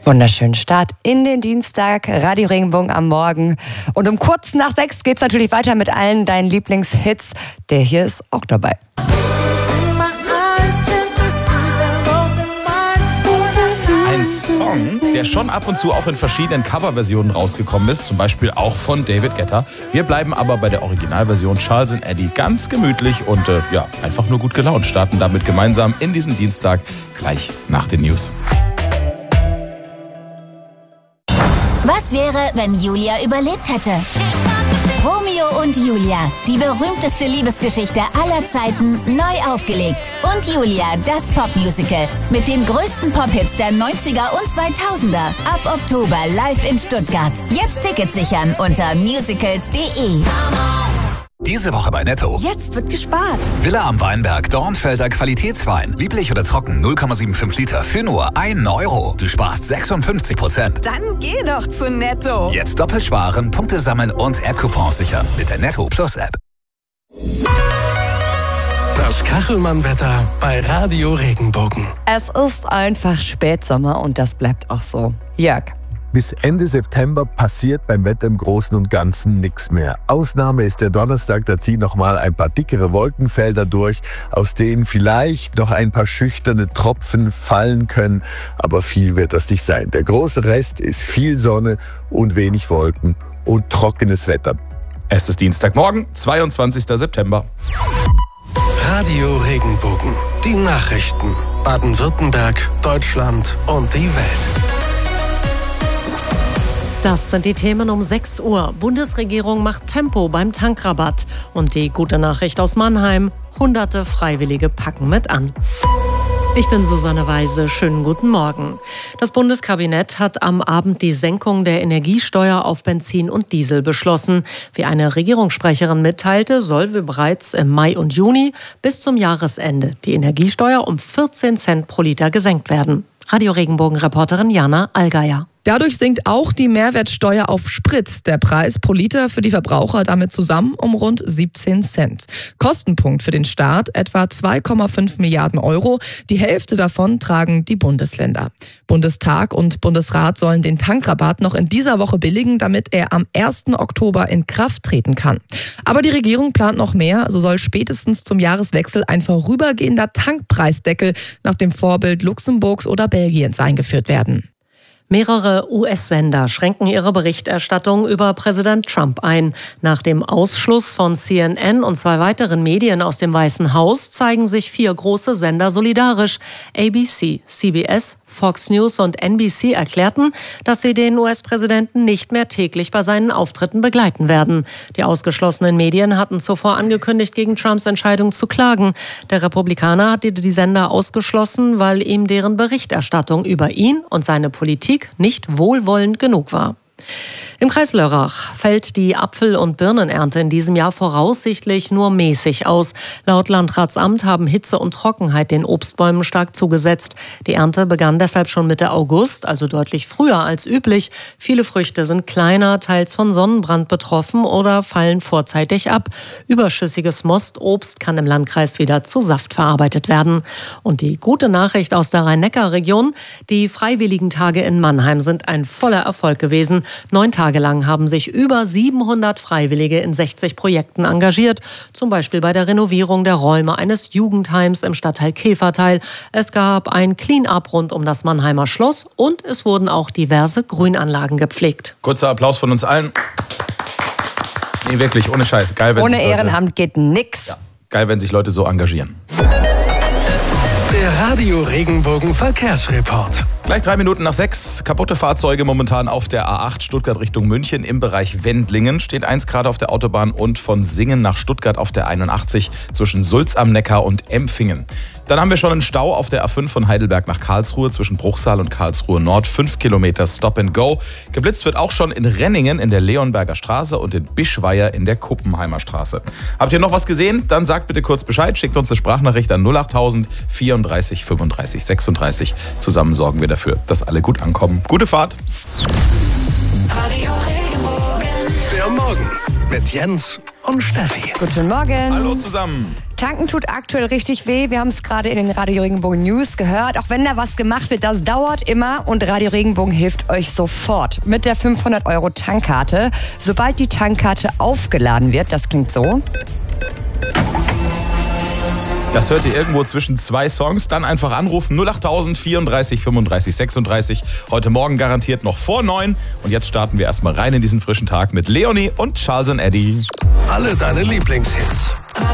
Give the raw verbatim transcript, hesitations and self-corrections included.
Wunderschönen Start in den Dienstag, Radio Regenbogen am Morgen. Und um kurz nach sechs geht's natürlich weiter mit allen deinen Lieblingshits. Der hier ist auch dabei. Ein Song, der schon ab und zu auch in verschiedenen Coverversionen rausgekommen ist, zum Beispiel auch von David Guetta. Wir bleiben aber bei der Originalversion. Charles und Eddie ganz gemütlich und äh, ja, einfach nur gut gelaunt. Starten damit gemeinsam in diesen Dienstag gleich nach den News. Was wäre, wenn Julia überlebt hätte? Romeo und Julia, die berühmteste Liebesgeschichte aller Zeiten, neu aufgelegt. Und Julia, das Popmusical mit den größten Pop-Hits der neunziger und zweitausender. Ab Oktober live in Stuttgart. Jetzt Tickets sichern unter musicals punkt de. Diese Woche bei Netto. Jetzt wird gespart. Villa am Weinberg, Dornfelder Qualitätswein. Lieblich oder trocken, null Komma fünfundsiebzig Liter für nur einen Euro. Du sparst sechsundfünfzig Prozent. Dann geh doch zu Netto. Jetzt doppelt sparen, Punkte sammeln und App-Coupons sichern mit der Netto Plus App. Das Kachelmann-Wetter bei Radio Regenbogen. Es ist einfach Spätsommer und das bleibt auch so. Jörg. Bis Ende September passiert beim Wetter im Großen und Ganzen nichts mehr. Ausnahme ist der Donnerstag, da ziehen nochmal ein paar dickere Wolkenfelder durch, aus denen vielleicht noch ein paar schüchterne Tropfen fallen können, aber viel wird das nicht sein. Der große Rest ist viel Sonne und wenig Wolken und trockenes Wetter. Es ist Dienstagmorgen, zweiundzwanzigster September. Radio Regenbogen. Die Nachrichten. Baden-Württemberg, Deutschland und die Welt. Das sind die Themen um sechs Uhr. Bundesregierung macht Tempo beim Tankrabatt. Und die gute Nachricht aus Mannheim: Hunderte Freiwillige packen mit an. Ich bin Susanne Weise. Schönen guten Morgen. Das Bundeskabinett hat am Abend die Senkung der Energiesteuer auf Benzin und Diesel beschlossen. Wie eine Regierungssprecherin mitteilte, soll bereits im Mai und Juni bis zum Jahresende die Energiesteuer um vierzehn Cent pro Liter gesenkt werden. Radio Regenbogen-Reporterin Jana Allgeier. Dadurch sinkt auch die Mehrwertsteuer auf Sprit. Der Preis pro Liter für die Verbraucher damit zusammen um rund siebzehn Cent. Kostenpunkt für den Staat etwa zwei Komma fünf Milliarden Euro. Die Hälfte davon tragen die Bundesländer. Bundestag und Bundesrat sollen den Tankrabatt noch in dieser Woche billigen, damit er am ersten Oktober in Kraft treten kann. Aber die Regierung plant noch mehr. So soll spätestens zum Jahreswechsel ein vorübergehender Tankpreisdeckel nach dem Vorbild Luxemburgs oder Belgiens eingeführt werden. Mehrere U S-Sender schränken ihre Berichterstattung über Präsident Trump ein. Nach dem Ausschluss von C N N und zwei weiteren Medien aus dem Weißen Haus zeigen sich vier große Sender solidarisch. A B C, C B S, Fox News und N B C erklärten, dass sie den U S-Präsidenten nicht mehr täglich bei seinen Auftritten begleiten werden. Die ausgeschlossenen Medien hatten zuvor angekündigt, gegen Trumps Entscheidung zu klagen. Der Republikaner hatte die Sender ausgeschlossen, weil ihm deren Berichterstattung über ihn und seine Politik nicht wohlwollend genug war. Im Kreis Lörrach fällt die Apfel- und Birnenernte in diesem Jahr voraussichtlich nur mäßig aus. Laut Landratsamt haben Hitze und Trockenheit den Obstbäumen stark zugesetzt. Die Ernte begann deshalb schon Mitte August, also deutlich früher als üblich. Viele Früchte sind kleiner, teils von Sonnenbrand betroffen oder fallen vorzeitig ab. Überschüssiges Mostobst kann im Landkreis wieder zu Saft verarbeitet werden. Und die gute Nachricht aus der Rhein-Neckar-Region: Die Freiwilligentage in Mannheim sind ein voller Erfolg gewesen. Neun Tage lang haben sich über siebenhundert Freiwillige in sechzig Projekten engagiert. Zum Beispiel bei der Renovierung der Räume eines Jugendheims im Stadtteil Käferteil. Es gab ein Clean-up rund um das Mannheimer Schloss und es wurden auch diverse Grünanlagen gepflegt. Kurzer Applaus von uns allen. Nee, wirklich, ohne Scheiß. Geil, wenn Ohne sich Leute, Ehrenamt geht nix. Ja, geil, wenn sich Leute so engagieren. Der Radio Regenbogen Verkehrsreport. Gleich drei Minuten nach sechs. Kaputte Fahrzeuge momentan auf der A acht Stuttgart Richtung München im Bereich Wendlingen. Steht eins gerade auf der Autobahn und von Singen nach Stuttgart auf der einundachtzig zwischen Sulz am Neckar und Empfingen. Dann haben wir schon einen Stau auf der A fünf von Heidelberg nach Karlsruhe zwischen Bruchsal und Karlsruhe Nord. Fünf Kilometer Stop and Go. Geblitzt wird auch schon in Renningen in der Leonberger Straße und in Bischweier in der Kuppenheimer Straße. Habt ihr noch was gesehen? Dann sagt bitte kurz Bescheid. Schickt uns eine Sprachnachricht an null achttausend vierunddreißig fünfunddreißig sechsunddreißig. Zusammen sorgen wir dafür, dass alle gut ankommen. Gute Fahrt. Radio Regenbogen. Der Morgen mit Jens und Steffi. Guten Morgen. Hallo zusammen. Tanken tut aktuell richtig weh. Wir haben es gerade in den Radio Regenbogen News gehört. Auch wenn da was gemacht wird, das dauert immer und Radio Regenbogen hilft euch sofort mit der fünfhundert Euro Tankkarte. Sobald die Tankkarte aufgeladen wird, das klingt so. Das hört ihr irgendwo zwischen zwei Songs. Dann einfach anrufen null achttausend vierunddreißig fünfunddreißig sechsunddreißig. Heute Morgen garantiert noch vor neun. Und jetzt starten wir erstmal rein in diesen frischen Tag mit Leonie und Charles und Eddie. Alle deine Lieblingshits.